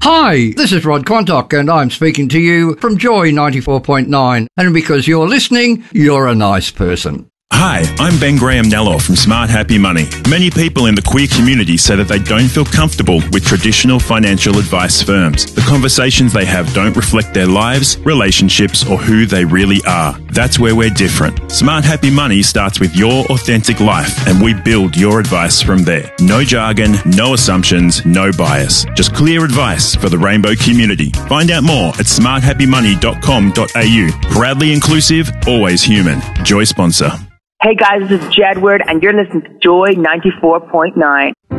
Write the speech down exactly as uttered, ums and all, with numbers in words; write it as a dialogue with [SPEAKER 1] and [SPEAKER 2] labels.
[SPEAKER 1] Hi, this is Rod Quantock, and I'm speaking to you from Joy ninety-four point nine. And because you're listening, you're a nice person.
[SPEAKER 2] Hi, I'm Ben Graham-Nello from Smart Happy Money. Many people in the queer community say that they don't feel comfortable with traditional financial advice firms. The conversations they have don't reflect their lives, relationships, or who they really are. That's where we're different. Smart Happy Money starts with your authentic life, and we build your advice from there. No jargon, no assumptions, no bias. Just clear advice for the rainbow community. Find out more at smart happy money dot com dot a u. Proudly inclusive, always human. Joy sponsor.
[SPEAKER 3] Hey guys, this is Jedward, and you're listening to Joy ninety-four point nine.